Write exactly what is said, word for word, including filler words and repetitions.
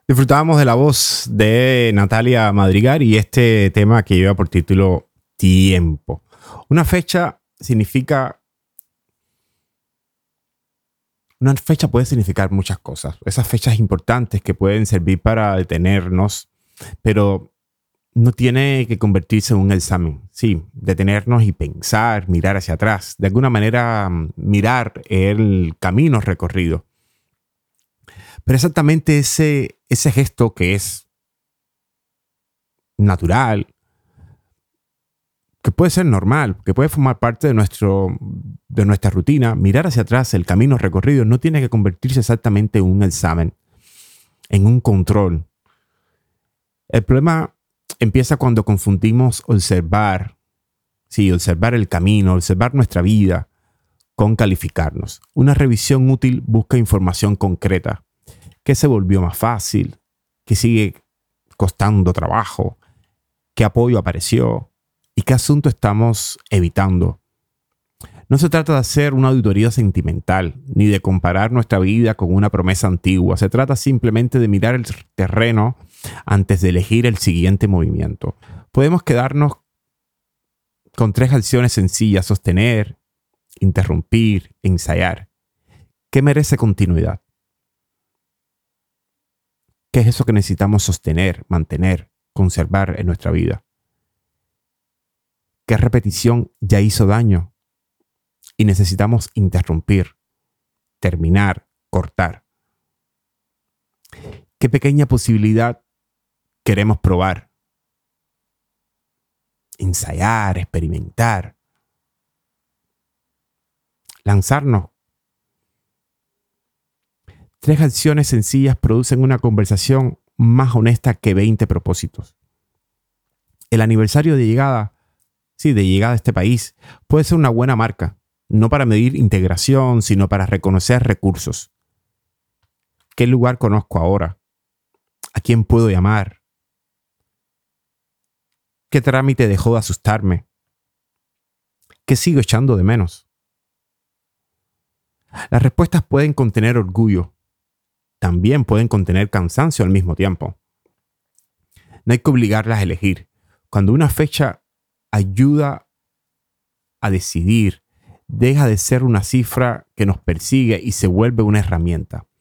Disfrutábamos de la voz de Natalia Madrigal y este tema que lleva por título Tiempo. Una fecha significa... Una fecha puede significar muchas cosas. Esas fechas importantes que pueden servir para detenernos, pero no tiene que convertirse en un examen. Sí, detenernos y pensar, mirar hacia atrás. De alguna manera, mirar el camino recorrido. Pero exactamente ese, ese gesto que es natural, que puede ser normal, que puede formar parte de, nuestro, de nuestra rutina, mirar hacia atrás el camino recorrido no tiene que convertirse exactamente en un examen, en un control. El problema empieza cuando confundimos observar, sí, observar el camino, observar nuestra vida con calificarnos. Una revisión útil busca información concreta. ¿Qué se volvió más fácil? ¿Qué sigue costando trabajo? ¿Qué apoyo apareció? ¿Y qué asunto estamos evitando? No se trata de hacer una auditoría sentimental, ni de comparar nuestra vida con una promesa antigua. Se trata simplemente de mirar el terreno antes de elegir el siguiente movimiento. Podemos quedarnos con tres acciones sencillas: sostener, interrumpir, ensayar. ¿Qué merece continuidad? ¿Qué es eso que necesitamos sostener, mantener, conservar en nuestra vida? ¿Qué repetición ya hizo daño y necesitamos interrumpir, terminar, cortar? ¿Qué pequeña posibilidad queremos probar? Ensayar, experimentar, lanzarnos. Tres acciones sencillas producen una conversación más honesta que veinte propósitos. El aniversario de llegada, sí, de llegada a este país, puede ser una buena marca, no para medir integración, sino para reconocer recursos. ¿Qué lugar conozco ahora? ¿A quién puedo llamar? ¿Qué trámite dejó de asustarme? ¿Qué sigo echando de menos? Las respuestas pueden contener orgullo. También pueden contener cansancio al mismo tiempo. No hay que obligarlas a elegir. Cuando una fecha ayuda a decidir, deja de ser una cifra que nos persigue y se vuelve una herramienta.